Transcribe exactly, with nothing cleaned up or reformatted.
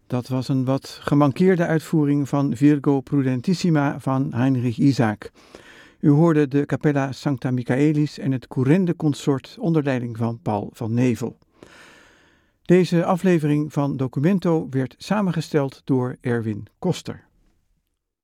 Dat was een wat gemankeerde uitvoering van Virgo Prudentissima van Heinrich Isaac. U hoorde de Capella Sancta Michaelis en het Courende Consort onder leiding van Paul van Nevel. Deze aflevering van Documento werd samengesteld door Erwin Koster.